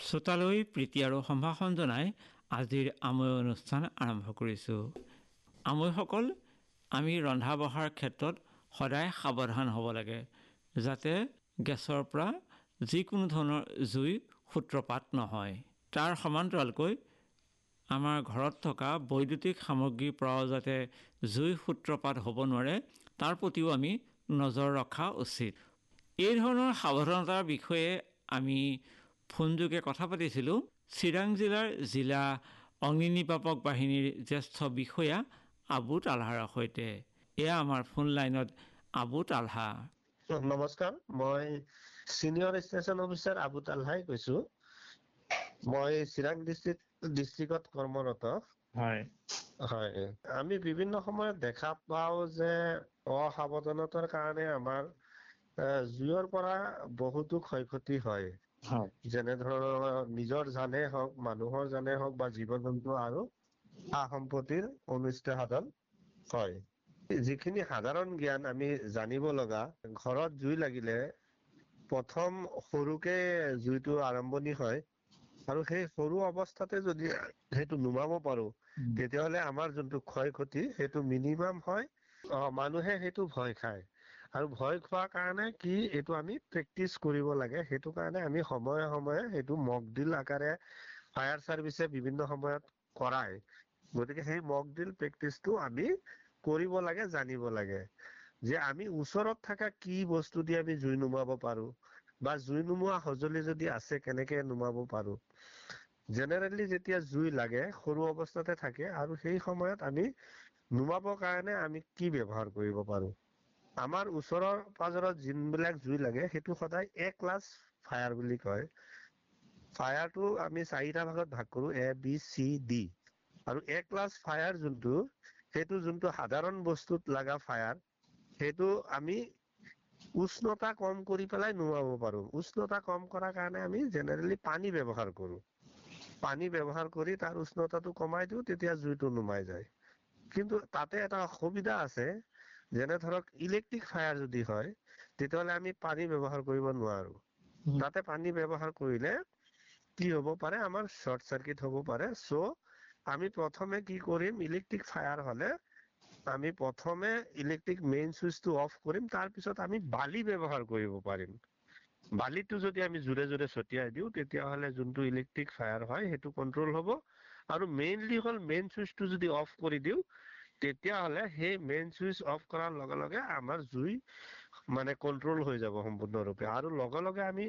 শ্ৰোতালৈ প্ৰীতি আৰু সম্ভাষণ জনাই আজিৰ আমৈ অনুষ্ঠান আৰম্ভ কৰিছোঁ। আমৈসকল, আমি ৰন্ধা বঢ়াৰ ক্ষেত্ৰত সদায় সাৱধান হ'ব লাগে, যাতে গেছৰ পৰা যিকোনো ধৰণৰ জুই সূত্ৰপাত নহয়। তাৰ সমান্তৰালকৈ আমাৰ ঘৰত থকা বৈদ্যুতিক সামগ্ৰীৰ পৰাও যাতে জুই সূত্ৰপাত হ'ব নোৱাৰে, তাৰ প্ৰতিও আমি নজৰ ৰখা উচিত। এই ধৰণৰ সাৱধানতাৰ বিষয়ে আমি ফোনযোগে কথা পাতিছিলোঁ চিৰাং জিলা অগ্নি নিৰ্বাপক বাহিনীৰ জ্যেষ্ঠ বিষয়া আবু তালহাৰ সৈতে। এয়া আমাৰ ফোন লাইনত আবু তালহা। নমস্কাৰ, মই চিনিয়ৰ ষ্টেচন অফিচাৰ আবু তালহাই কৈছো। মই চিৰাং ডিষ্ট্ৰিক্টত কৰ্মৰত। হয়, আমি বিভিন্ন সময়ত দেখা পাওঁ যে অসাৱধানতাৰ কাৰণে আমাৰ জুইৰ পৰা বহুতো ক্ষয়ক্ষতি হয়। যেনে ধৰক নিজৰ জানে হওক, মানুহৰ জানে হওক বা জীৱ জন্তু আৰু সা সম্পত্তিৰ অনিষ্ট সাধন হয়। যিখিনি সাধাৰণ জ্ঞান আমি জানিব লগা, ঘৰত জুই লাগিলে প্ৰথম সৰুকে জুইটো আৰম্ভণি হয় আৰু সেই সৰু অৱস্থাতে যদি সেইটো নুমাব পাৰো, তেতিয়াহলে আমাৰ যোনটো ক্ষয় ক্ষতি সেইটো মিনিমাম হয়। মানুহে সেইটো ভয় খায় আৰু ভয় খোৱাৰ কাৰণে কি এইটো আমি প্ৰেক্টিচ কৰিব লাগে। সেইটো কাৰণে আমি সময়ে সময়ে সেইটো মক ড্ৰিল আকাৰে ফায়াৰ চাৰ্ভিচে বিভিন্ন সময়ত কৰায়। গতিকে সেই মক ড্ৰিল প্ৰেক্টিচটো আমি কৰিব লাগে, জানিব লাগে যে আমি ওচৰত থকা কি বস্তু দি আমি জুই নুমাব পাৰো বা জুই নুমুৱা সঁজুলি যদি আছে কেনেকে নুমাব পাৰো। জেনেৰেলি যেতিয়া জুই লাগে সৰু অৱস্থাতে থাকে আৰু সেই সময়ত আমি নুমাবৰ কাৰণে আমি কি ব্যৱহাৰ কৰিব পাৰো। আমাৰ ওচৰৰ পাজৰত যোনবিলাক জুই লাগে সেইটো সদায় A ক্লাছ ফায়াৰ বুলি কয়। ফায়াৰটো আমি 4টা ভাগত ভাগ কৰো, ABCD। আৰু A ক্লাছ ফায়াৰ সেইটো যোনটো সাধাৰণ বস্তুত লগা ফায়াৰ, সেইটো আমি উষ্ণতা কম কৰি পেলাই নুমাব পাৰো। উষ্ণতা কম কৰাৰ কাৰণে আমি জেনেৰেলি পানী ব্যৱহাৰ কৰো। পানী ব্যৱহাৰ কৰি তাৰ উষ্ণতাটো কমাই দিও, তেতিয়া জুইটো নুমাই যায়। কিন্তু তাতে এটা অসুবিধা আছে, যেনে ধৰক ইলেক্ট্ৰিক ফায়াৰ যদি হয় তেতিয়াহলে আমি পানী ব্যৱহাৰ কৰিব নোৱাৰো। তাতে পানী ব্যৱহাৰ কৰিলে কি হ'ব পাৰে, আমাৰ শৰ্ট চাৰ্কিট হ'ব পাৰে। সো আমি প্ৰথমে কি কৰিম, ইলেক্ট্ৰিক ফায়াৰ হলে আমি প্ৰথমে ইলেক্ট্ৰিক মেইন সুইচটো অফ কৰিম, তাৰ পিছত আমি বালি ব্যৱহাৰ কৰিব পাৰিম। বালিটো যদি আমি জোৰে জোৰে ছটিয়াই দিওঁ, তেতিয়াহলে যোনটো ইলেক্ট্ৰিক ফায়াৰ হয় সেইটো কন্ট্ৰল হ'ব। আৰু মেইনলি হ'ল মেইন সুইচটো যদি অফ কৰি দিওঁ, তেতিয়াহলে সেই মেইন সুইচ অফ কৰাৰ লগে লগে আমাৰ জুই মানে কন্ট্ৰল হৈ যাব সম্পূৰ্ণৰূপে। আৰু লগে লগে আমি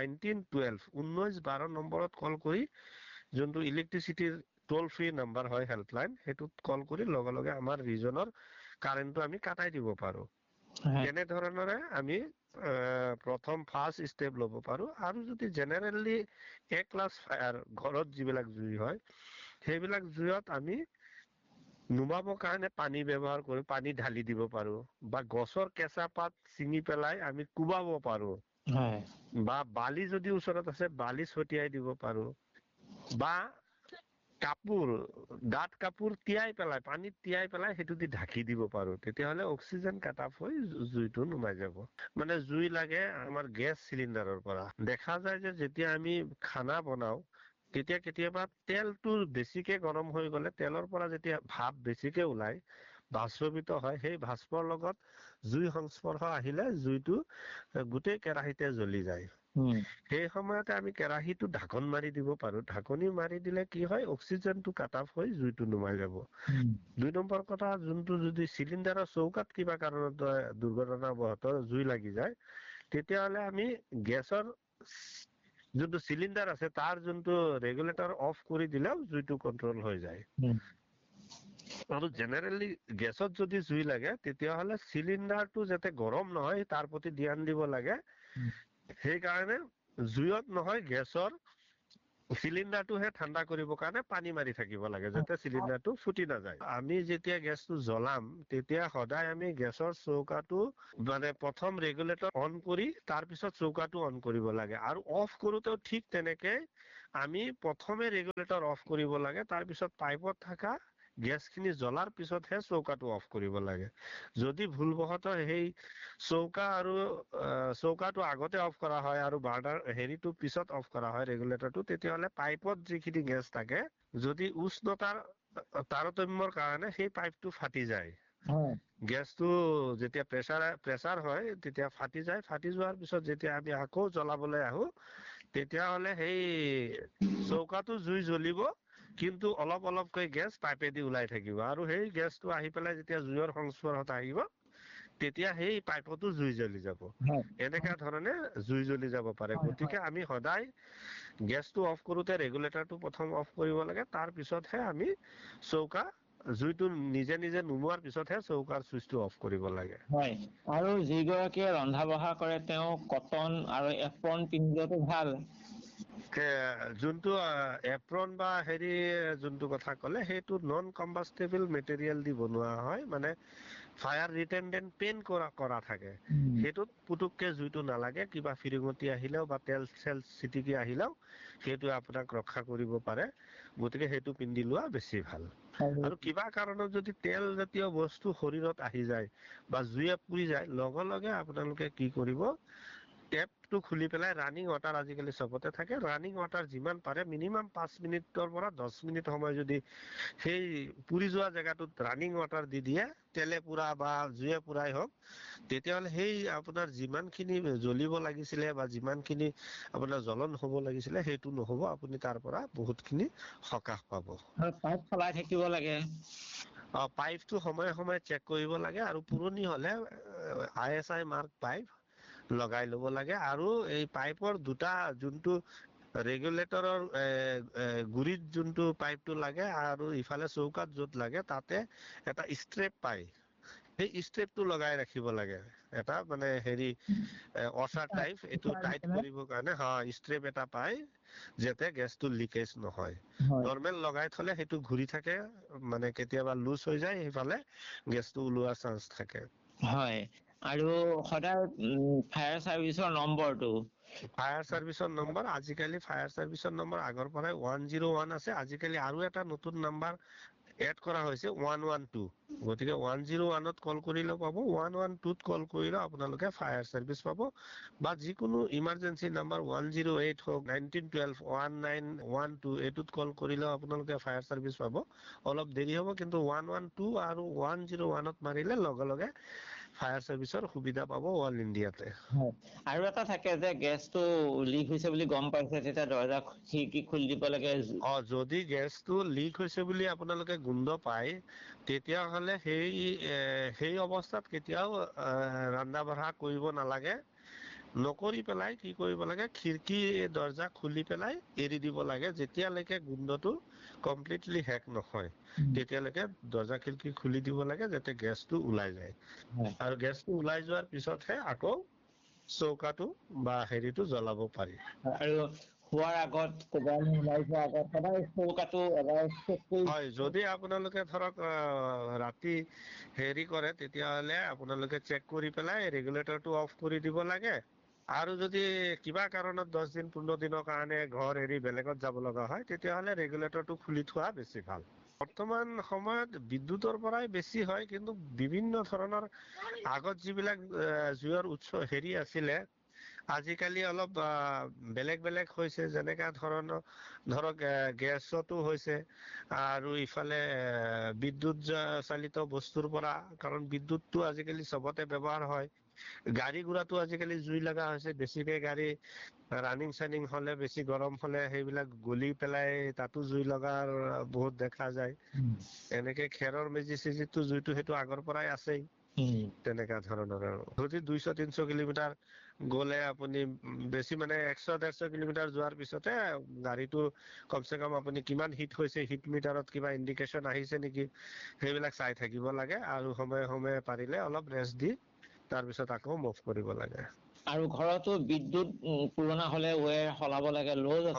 1912 নম্বৰত কল কৰি, যোনটো ইলেক্ট্ৰিচিটিৰ টোল ফ্ৰী নাম্বাৰ হয় হেল্পলাইন, সেইটোত কল কৰি লগে লগে আমাৰ ৰিজনৰ কাৰেণ্টটো আমি কাটাই দিব পাৰো। তেনেধৰণৰে আমি প্ৰথম ফাৰ্ষ্ট ষ্টেপ ল'ব পাৰো। আৰু যদি জেনেৰেলি A ক্লাছ ফায়াৰ ঘৰত যিবিলাক জুই হয়, সেইবিলাক জুইত আমি নুমাবৰ কাৰণে পানী ব্যৱহাৰ কৰো, পানী ঢালি দিব পাৰো বা গছৰ কেঁচা পাত ছিঙি পেলাই আমি কোবাব পাৰো, বা বালি যদি ওচৰত আছে বালি ছটিয়াই দিব পাৰো, বা কাপোৰ, ডাঠ কাপোৰ তিয়াই পেলাই, পানীত তিয়াই পেলাই সেইটো দি ঢাকি দিব পাৰো। তেতিয়াহলে অক্সিজেন কাট অফ হৈ জুইটো নুমাই যাব। মানে জুই লাগে আমাৰ গেছ চিলিণ্ডাৰৰ পৰা। দেখা যায় যে যেতিয়া আমি খানা বনাও, তেতিয়া কেতিয়াবা তেলটো বেছিকে গৰম হৈ গলে তেলৰ পৰা যেতিয়া ভাপ বেছিকে ওলাই, বাষ্পীভূত হয়, সেই ভাস্পৰ লগত জুই সংস্পৰ্শ আহিলে জুইটো গোটেই কেৰাহীতে জ্বলি যায়। সেই সময়তে আমি কেৰাহীটো ঢাকন মাৰি দিব পাৰো। ঢাকনি মাৰি দিলে কি হয়, অক্সিজেনটো কাট অফ হৈ জুইটো নুমাই যাব। 2 নম্বৰ কথা, যোনটো যদি চিলিণ্ডাৰৰ চৌকাত কিবা কাৰণত দুৰ্ঘটনাবশত জুই লাগি যায়, তেতিয়াহলে আমি গেছৰ যোনটো চিলিণ্ডাৰ আছে তাৰ যোনটো ৰেগুলেটৰ অফ কৰি দিলেও জুইটো কন্ট্ৰল হৈ যায়। আৰু জেনেৰেলি গেছত যদি জুই লাগে, তেতিয়াহলে চিলিণ্ডাৰটো যাতে গৰম নহয় তাৰ প্ৰতি ধ্যান দিব লাগে। সেইকাৰণে জুইত নহয়, গেছৰ চিলিণ্ডাৰটোহে ঠাণ্ডা কৰিবৰ কাৰণে পানী মাৰি থাকিব লাগে, যাতে চিলিণ্ডাৰটো ফুটি নাযায়। আমি যেতিয়া গেছটো জ্বলাম, তেতিয়া সদায় আমি গেছৰ চৌকাটো মানে প্ৰথম ৰেগুলেটৰ অন কৰি তাৰ পিছত চৌকাটো অন কৰিব লাগে। আৰু অফ কৰোতেও ঠিক তেনেকে আমি প্ৰথমে ৰেগুলেটৰ অফ কৰিব লাগে, তাৰ পিছত পাইপত থকা গেছখিনি জ্বলাৰ পিছতহে চৌকাটো অফ কৰিব লাগে। যদি ভুলবশতঃ সেই চৌকাটো আগতে অফ কৰা হয় আৰু বাৰ্ণাৰ হেৰিটো পিছত অফ কৰা হয় ৰেগুলেটৰটো, তেতিয়াহ'লে পাইপত যিখিনি গেছ থাকে যদি উষ্ণতাৰ তাৰতম্যৰ কাৰণে সেই পাইপটো ফাটি যায়। গেছটো যেতিয়া প্ৰেছাৰ হয় তেতিয়া ফাটি যায়। ফাটি যোৱাৰ পিছত যেতিয়া আমি আকৌ জ্বলাবলৈ আহো তেতিয়াহ'লে সেই চৌকাটো জুই জ্বলিব, কিন্তু অলপ অলপকৈ গেছ পাইপেদি ওলাই থাকিব আৰু সেই গেছটো আহি পেলাই যেতিয়া জুইৰ সংস্পৰ্শত আহিব তেতিয়া সেই পাইপতো জুই জ্বলি যাব। এনেকা ধৰণে জুই জ্বলি যাব পাৰে। গতিকে আমি সদায় গেছটো অফ কৰোতে ৰেগুলেটৰটো প্ৰথম অফ কৰিব লাগে, তাৰ পিছতহে আমি চৌকা জুইটো নিজে নিজে নুমোৱাৰ পিছতহে চৌকাৰ চুইচটো অফ কৰিব লাগে। হয়, আৰু যিগৰাকীয়ে ৰন্ধা বঢ়া কৰে তেওঁ কটন আৰু এপ্ৰন পিন্ধিলেতো ভাল। যোনটো এপ্ৰন বা হেৰি যোনটো কথা ক'লে সেইটো নন কম্বাষ্টেবল মেটেৰিয়েল দি বনোৱা হয়, মানে ফায়াৰ ৰিটেনডেন্ট পেইন্ট কৰা থাকে। সেইটোত পুতুককে জুইটো নালাগে, কিবা ফিৰিঙতি আহিলেও বা তেল চেল চিটিকি আহিলেও সেইটো আপোনাক ৰক্ষা কৰিব পাৰে। গতিকে সেইটো পিন্ধি লোৱা বেছি ভাল। আৰু কিবা কাৰণত যদি তেল জাতীয় বস্তু শৰীৰত আহি যায় বা জুয়ে পুৰি যায়, লগে লগে আপোনালোকে কি কৰিব, টেপটো খুলি পেলাই ৰানিং ৱাটাৰ আজিকালি চবতে থাকে, ৰানিং ৱাটাৰ যিমান পাৰে মিনিমাম 5 মিনিটৰ পৰা 10 মিনিট সময় যদি সেই পুৰি যোৱা জেগাটোত ৰানিং ৱাটাৰ দি দিয়ে, তেলে পুৰা বা জুয়ে পুৰাই হওক, তেতিয়াহ'লে সেই আপোনাৰ যিমানখিনি জ্বলিব লাগিছিলে বা যিমানখিনি আপোনাৰ জ্বলন হ'ব লাগিছিলে সেইটো নহ'ব, আপুনি তাৰ পৰা বহুতখিনি সকাহ পাব। পাইপ চলাই থাকিব লাগে। পাইপটো সময়ে সময়ে চেক কৰিব লাগে, আৰু পুৰণি হ'লে ISI মাৰ্ক পাইপ লগাই ল'ব লাগে। আৰু এই পাইপৰ দুটা যোনটো ৰেগুলেটৰৰ গুৰিত যোনটো পাইপটো লাগে আৰু ইফালে চৌকাত য'ত লাগে তাতে এটা ষ্ট্ৰেপ পায়, সেই ষ্ট্ৰেপটো লগাই ৰাখিব লাগে। এটা মানে হেৰি অৰ্চাৰ টাইপ, এইটো টাইট কৰিবৰ কাৰণে ষ্ট্ৰেপ এটা পায়, যাতে গেছটো লিকেজ নহয়। নৰ্মেল লগাই থলে সেইটো ঘূৰি থাকে, মানে কেতিয়াবা লুজ হৈ যায়, সেইফালে গেছটো ওলোৱাৰ চান্স থাকে। হয়, আৰু সদায় ফায়াৰ চাৰ্ভিচৰ নম্বৰটো ফায়াৰ চাৰ্ভিচৰ নম্বৰ, আজিকালি ফায়াৰ চাৰ্ভিচৰ নম্বৰ আগৰ পৰাই 101 আছে, আজিকালি আৰু এটা নতুন নাম্বাৰ এড কৰা হৈছে 112। গতিকে 101ত কল কৰিলেও পাব, 112ত কল কৰিলেও আপোনালোকে ফায়াৰ চাৰ্ভিচ পাব, বা যিকোনো ইমাৰ্জেঞ্চি নাম্বাৰ 108 হওক, 1912, 1912 এইটোত কল কৰিলেও আপোনালোকে ফায়াৰ চাৰ্ভিচ পাব। অলপ দেৰি হ'ব, কিন্তু 112 আৰু 101ত মাৰিলে লগে লগে ফায়াৰ চাৰ্ভিচৰ সুবিধা পাব অল ইণ্ডিয়াতে। আৰু এটা থাকে যে গেছটো লিক হৈছে বুলি গম পাইছে, তেতিয়া দৰ্জা খিৰিকী খুলি দিব লাগে। যদি গেছটো লিক হৈছে বুলি আপোনালোকে গোন্ধ পায়, তেতিয়াহ'লে সেই অৱস্থাত কেতিয়াও ৰন্ধা বঢ়া কৰিব নালাগে। নকৰি পেলাই কি কৰিব লাগে, খিৰিকী দৰ্জা খুলি পেলাই এৰি দিব লাগে, যেতিয়ালৈকে গোন্ধটো কমপ্লিটলি শেষ নহয় তেতিয়ালৈকে দৰ্জা খিৰিকী খুলি দিব লাগে, যাতে গেছটো ওলাই যায়। আৰু গেছটো ওলাই যোৱাৰ পিছতহে আকৌ চৌকাটো বা হেৰিটো জ্বলাব পাৰি। আৰু খোৱাৰ আগত ওলাই যোৱাৰ আগত সদায় চৌকাটো এবাৰ চেক কৰি। হয়, যদি আপোনালোকে ধৰক ৰাতি হেৰি কৰে, তেতিয়াহ'লে আপোনালোকে চেক কৰি পেলাই ৰেগুলেটৰটো অফ কৰি দিব লাগে। আৰু যদি কিবা কাৰণত 10 দিন 15 দিনৰ কাৰণে ঘৰ এৰি বেলেগত যাব লগা হয়, তেতিয়াহ'লে ৰেগুলেটৰটো খুলি থোৱা বেছি ভাল। বৰ্তমান সময়ত বিদ্যুতৰ পৰাই বেছি হয়, কিন্তু বিভিন্ন ধৰণৰ আগত যিবিলাক জুইৰ উৎস হেৰি আছিলে, আজিকালি অলপ বেলেগ বেলেগ হৈছে, যেনেকা ধৰক গেছতো হৈছে, আৰু ইফালে বিদ্যুৎ চালিত বস্তুৰ পৰা, কাৰণ বিদ্যুৎটো আজিকালি চবতে ব্যৱহাৰ হয়। গাড়ী গুৰাটো আজিকালি জুই লগা হৈছে, বেছিকে গাড়ী ৰানিং চানিং হলে, বেছি গৰম হলে সেইবিলাক গলি পেলাই তাতো জুই লগাৰ বহুত দেখা যায়। এনেকে খেৰৰ মেজি চেজিতো জুইটো সেইটো আগৰ পৰাই আছেই। তেনেকা ধৰণৰ আৰু যদি 200-300 কিলোমিটাৰ গ'লে আপুনি বেছি মানে 100-150 কিলোমিটাৰ যোৱাৰ পিছতে গাড়ীটো কমচে কম আপুনি কিমান হিট হৈছে, হিট মিটাৰত কিবা ইণ্ডিকেশ্যন আহিছে নেকি, সেইবিলাক চাই থাকিব লাগে। আৰু সময়ে সময়ে পাৰিলে অলপ ৰেষ্ট দি তাৰপিছত আকৌ মুভ কৰিব লাগে। আৰু ঘৰতো বিদ্যুৎ পুৰণা হলে ৱেৰ সলাব লাগে।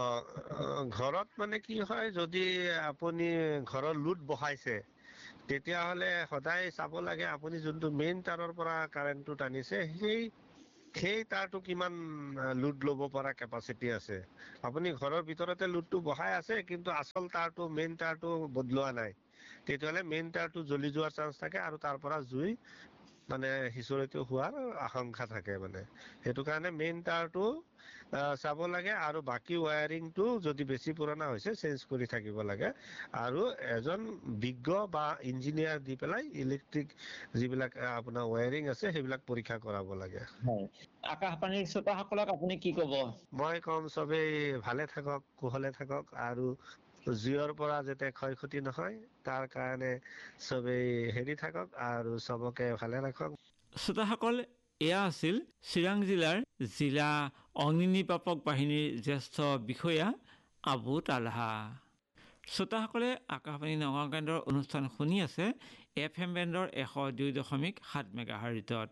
ঘৰত মানে কি হয়, যদি আপুনি ঘৰৰ লোড বহাইছে, তেতিয়াহ'লে সদায় চাব লাগে আপুনি যোনটো মেইন তাৰৰ পৰা কাৰেণ্টটো টানিছে, সেই তাৰটো কিমান লোড ল'ব পৰা কেপাচিটি আছে। আপুনি ঘৰৰ ভিতৰতে লোডটো বহাই আছে, কিন্তু আচল তাৰটো মেইন তাৰটো বদলোৱা নাই, তেতিয়াহ'লে মেইন তাৰটো জ্বলি যোৱাৰ চান্স থাকে আৰু তাৰ পৰা জুই মানে সিঁচৰিত হোৱাৰ আশংকা থাকে মানে। সেইটো কাৰণে মেইন তাৰটো চাব লাগে আৰু বাকী ৱায়াৰিংটো যদি বেছি পুৰণা হৈছে চেঞ্জ কৰি থাকিব লাগে আৰু এজন বিজ্ঞ বা ইঞ্জিনিয়াৰ দি পেলাই ইলেক্ট্ৰিক যিবিলাক আপোনাৰ ৱায়াৰিং আছে সেইবিলাক পৰীক্ষা কৰাব লাগে। আকাশবাণীৰ শ্ৰোতাসকলক আপুনি কি ক'ব? মই কম চবেই ভালে থাকক, কুশলে থাকক আৰু জুইৰ পৰা যাতে ক্ষয় ক্ষতি নহয় তাৰ কাৰণে চবেই হেৰি থাকক আৰু চবকে ভালে ৰাখক। শ্ৰোতাসকল, এয়া আছিল চিৰাং জিলাৰ জিলা অগ্নি নিৰ্বাপক বাহিনীৰ জ্যেষ্ঠ বিষয়া আবু তালহা। শ্ৰোতাসকলে আকাশবাণী নগাঁও কেন্দ্ৰৰ অনুষ্ঠান শুনি আছে FM বেণ্ডৰ 102.7 মেগাহাৰ্টজত।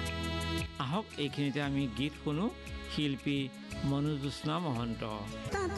আহক এইখিনিতে আমি গীত শুনো শিল্পী মনোজ্যোৎস্না মহন্ত।